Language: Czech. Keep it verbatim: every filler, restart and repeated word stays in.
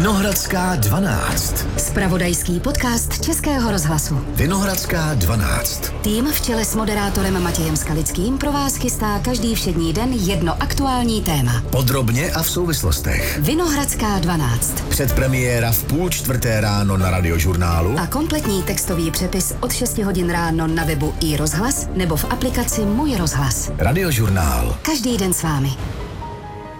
Vinohradská dvanáct. Zpravodajský podcast Českého rozhlasu. Vinohradská dvanáct. Tým v čele s moderátorem Matějem Skalickým pro vás chystá každý všední den jedno aktuální téma. Podrobně a v souvislostech. Vinohradská dvanáct. Předpremiéra v půl čtvrté ráno na Radiožurnálu. A kompletní textový přepis od šesti hodin ráno na webu i rozhlas nebo v aplikaci Můj rozhlas. Radiožurnál. Každý den s vámi.